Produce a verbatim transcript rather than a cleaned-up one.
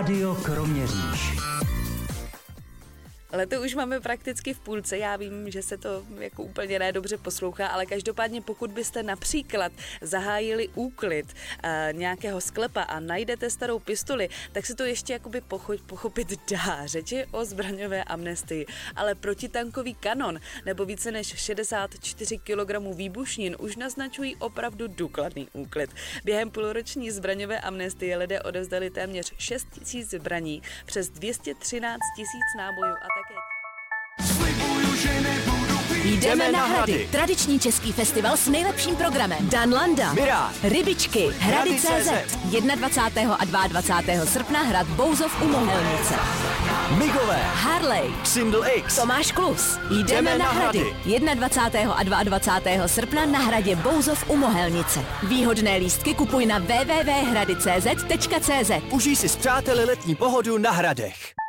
Rádio Kroměříž. Leto už máme prakticky v půlce, já vím, že se to jako úplně ne dobře poslouchá, ale každopádně pokud byste například zahájili úklid uh, nějakého sklepa a najdete starou pistoli, tak si to ještě jakoby pocho- pochopit dá. Řeč je o zbraňové amnestii, ale protitankový kanon nebo více než šedesát čtyři kilogramů výbušnin už naznačují opravdu důkladný úklid. Během půlroční zbraňové amnestie lidé odevzdali téměř šest tisíc zbraní, přes dvě stě třináct tisíc nábojů a také... Jdeme na Hrady. Tradiční český festival s nejlepším programem. Dan Landa, Mirá, Rybičky, Hrady tečka cé zet. dvacátého prvního a dvacátého druhého srpna Hrad Bouzov u Mohelnice. Migové, Harley, Syndl X, Tomáš Klus. Jdeme na Hrady. dvacátého prvního a dvacátého druhého srpna na Hradě Bouzov u Mohelnice. Výhodné lístky kupuj na w w w tečka hrady tečka cé zet. Užij si s přáteli letní pohodu na Hradech.